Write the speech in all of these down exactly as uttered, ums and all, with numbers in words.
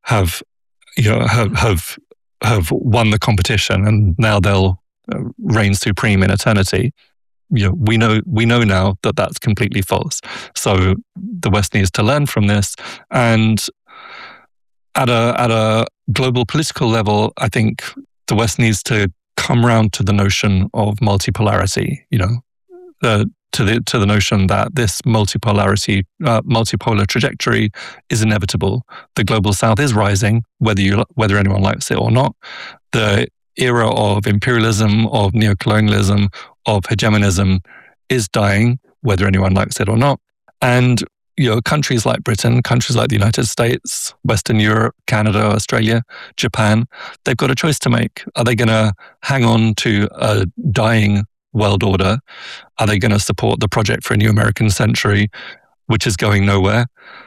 have, you know, have have, have won the competition, and now they'll uh, reign supreme in eternity. You know, we know we know now that that's completely false. So the West needs to learn from this, and at a at a global political level, I think the West needs to come round to the notion of multipolarity. You know, uh, to the to the notion that this multipolarity, uh, multipolar trajectory is inevitable. The global South is rising, whether you whether anyone likes it or not. The era of imperialism, of neocolonialism, of hegemonism is dying, whether anyone likes it or not. And you know, countries like Britain, countries like the United States, Western Europe, Canada, Australia, Japan, they've got a choice to make. Are they going to hang on to a dying world order? Are they going to support the project for a new American century, which is going nowhere?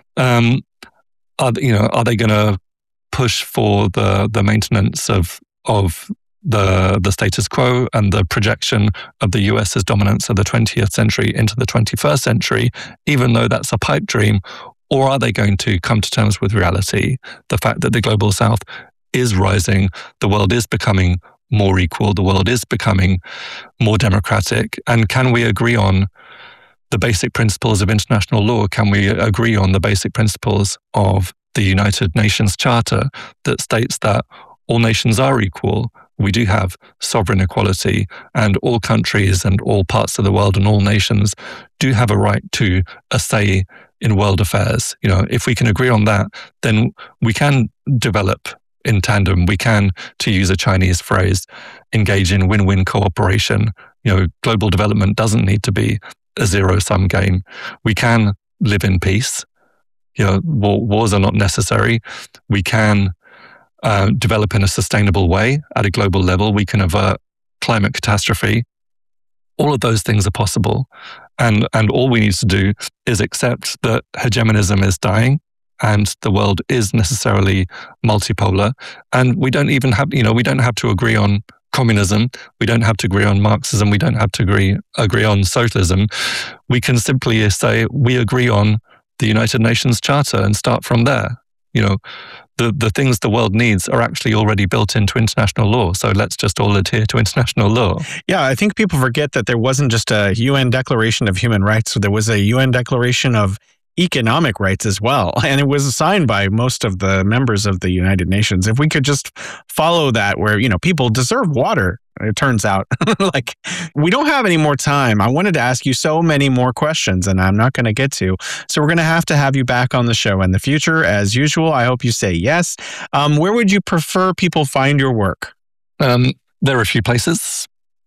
Um, are you know? Are they going to push for the the maintenance of of the the status quo and the projection of the U S's dominance of the twentieth century into the twenty-first century, even though that's a pipe dream? Or are they going to come to terms with reality, the fact that the global South is rising, the world is becoming more equal, the world is becoming more democratic, and can we agree on the basic principles of international law? Can we agree on the basic principles of the United Nations Charter that states that all nations are equal? We do have sovereign equality, and all countries and all parts of the world and all nations do have a right to a say in world affairs. You know, if we can agree on that, then we can develop in tandem. We can, to use a Chinese phrase, engage in win-win cooperation. You know, global development doesn't need to be a zero-sum game. We can live in peace. You know, war, wars are not necessary. We can Uh, develop in a sustainable way at a global level. We can avert climate catastrophe. All of those things are possible. And, and all we need to do is accept that hegemonism is dying and the world is necessarily multipolar. And we don't even have, you know, we don't have to agree on communism. We don't have to agree on Marxism. We don't have to agree, agree on socialism. We can simply say we agree on the United Nations Charter and start from there. You know, the, the things the world needs are actually already built into international law. So let's just all adhere to international law. Yeah, I think people forget that there wasn't just a U N Declaration of Human Rights. There was a U N Declaration of Economic Rights as well. And it was signed by most of the members of the United Nations. If we could just follow that, where, you know, people deserve water, it turns out. Like, we don't have any more time. I wanted to ask you so many more questions, and I'm not going to get to. So we're going to have to have you back on the show in the future. As usual, I hope you say yes. Um, where would you prefer people find your work? Um, there are a few places.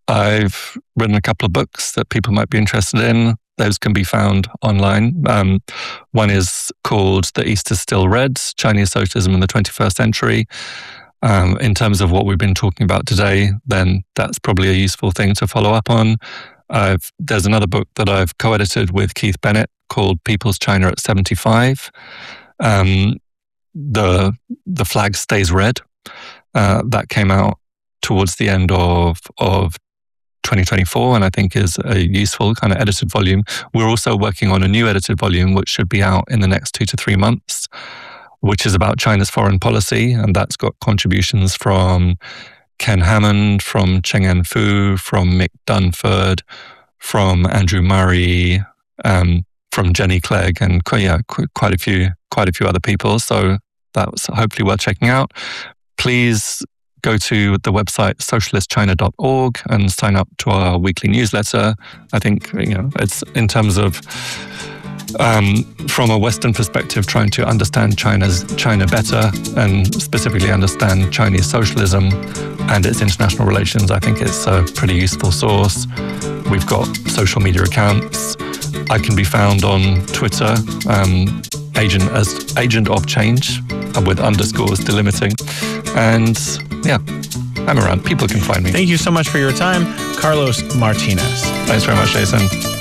I've written a couple of books that people might be interested in. Those can be found online. Um, one is called The East is Still Red, Chinese Socialism in the twenty-first Century. Um, in terms of what we've been talking about today, then that's probably a useful thing to follow up on. I've, there's another book that I've co-edited with Keith Bennett called People's China at seventy-five. Um, the the flag stays red. Uh, that came out towards the end of of twenty twenty-four, and I think is a useful kind of edited volume. We're also working on a new edited volume, which should be out in the next two to three months, which is about China's foreign policy, and that's got contributions from Ken Hammond, from Cheng-En Fu, from Mick Dunford, from Andrew Murray, um, from Jenny Clegg, and yeah, quite a few, quite a few other people. So that's hopefully worth checking out. Please go to the website socialist china dot org and sign up to our weekly newsletter. I think, you know, it's in terms of Um, from a Western perspective, trying to understand China's China better and specifically understand Chinese socialism and its international relations. I think it's a pretty useful source. We've got social media accounts. I can be found on Twitter, um, agent as agent of change, with underscores delimiting. And yeah, I'm around. People can find me. Thank you so much for your time, Carlos Martinez. Thanks very much, Jason.